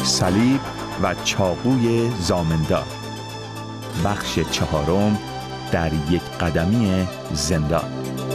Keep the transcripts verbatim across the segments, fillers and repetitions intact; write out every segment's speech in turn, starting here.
صلیب و چاقوی زامندار. بخش چهارم، در یک قدمی زندان.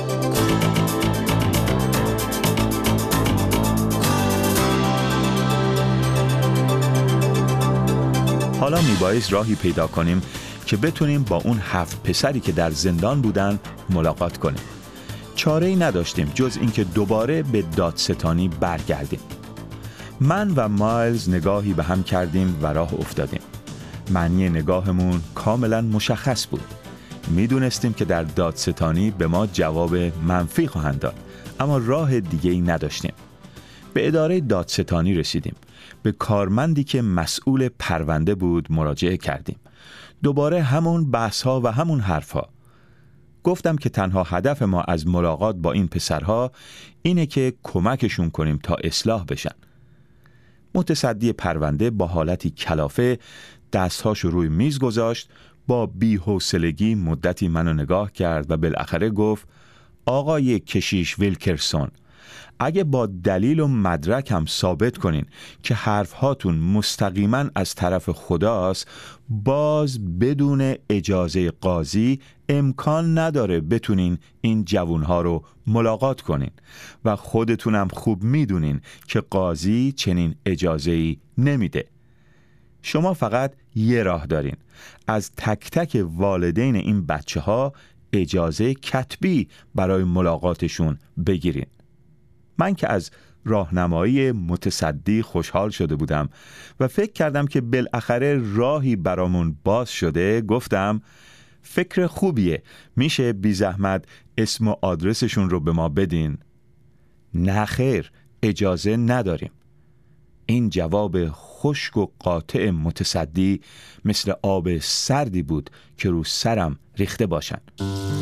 حالا میبایست راهی پیدا کنیم که بتونیم با اون هفت پسری که در زندان بودن ملاقات کنیم. چاره‌ای نداشتیم جز اینکه دوباره به دادستانی برگردیم. من و مایلز نگاهی به هم کردیم و راه افتادیم. معنی نگاهمون کاملا مشخص بود. میدونستیم که در دادستانی به ما جواب منفی خواهند داد، اما راه دیگه‌ای نداشتیم. به اداره دادستانی رسیدیم. به کارمندی که مسئول پرونده بود مراجعه کردیم. دوباره همون بحث‌ها و همون حرف‌ها. گفتم که تنها هدف ما از ملاقات با این پسرها اینه که کمکشون کنیم تا اصلاح بشن. متصدی پرونده با حالتی کلافه دستهاشو روی میز گذاشت، با بی‌حوصلگی مدتی منو نگاه کرد و بالاخره گفت: آقای کشیش ویلکرسون، اگه با دلیل و مدرک هم ثابت کنین که حرفهاتون مستقیما از طرف خداست، باز بدون اجازه قاضی امکان نداره بتونین این جوانها رو ملاقات کنین و خودتونم خوب میدونین که قاضی چنین اجازه‌ای نمیده. شما فقط یه راه دارین، از تک تک والدین این بچه ها اجازه کتبی برای ملاقاتشون بگیرین. من که از راهنمایی متصدی خوشحال شده بودم و فکر کردم که بالاخره راهی برامون باز شده، گفتم: فکر خوبیه، میشه بی زحمت اسم و آدرسشون رو به ما بدین؟ نه خیر، اجازه نداریم. این جواب خشک و قاطع متصدی مثل آب سردی بود که رو سرم ریخته باشن.